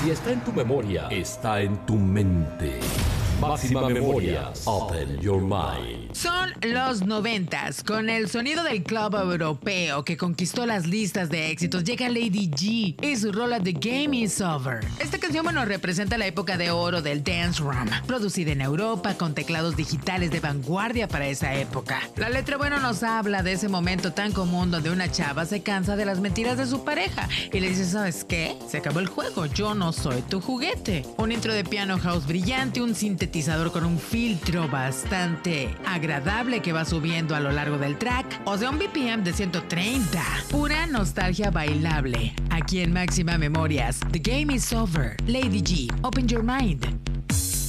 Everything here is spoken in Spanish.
Si está en tu memoria, está en tu mente. Máxima Memorias. Open your mind. Son los 90s, con el sonido del club europeo que conquistó las listas de éxitos. Llega Lady G y su rola The Game Is Over. Esta canción, representa la época de oro del dance room, producida en Europa con teclados digitales de vanguardia para esa época. La letra, nos habla de ese momento tan común donde una chava se cansa de las mentiras de su pareja y le dice, ¿sabes qué? Se acabó el juego, yo no soy tu juguete. Un intro de piano house brillante, un sintetizador con un filtro bastante agradable que va subiendo a lo largo del track, o sea, un BPM de 130. Pura nostalgia bailable. Aquí en Máxima Memorias, The Game Is Over. Lady G, Open Your Mind.